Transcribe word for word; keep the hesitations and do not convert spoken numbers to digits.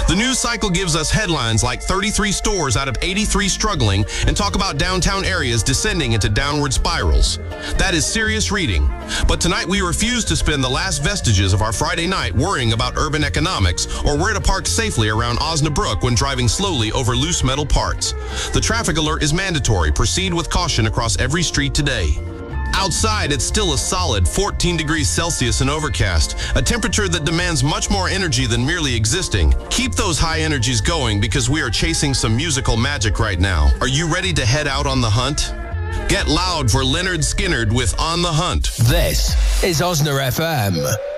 The news cycle gives us headlines like thirty-three stores out of eighty-three struggling and talk about downtown areas descending into downward spirals. That is serious reading. But tonight we refuse to spend the last vestiges of our Friday night worrying about urban economics or where to park safely around Osnabrück when driving slowly over loose metal parts. The traffic alert is mandatory. Proceed with caution across every street today. Outside, it's still a solid fourteen degrees Celsius and overcast, a temperature that demands much more energy than merely existing. Keep those high energies going because we are chasing some musical magic right now. Are you ready to head out on the hunt? Get loud for Leonard Skinnard with On the Hunt. This is Osna F M.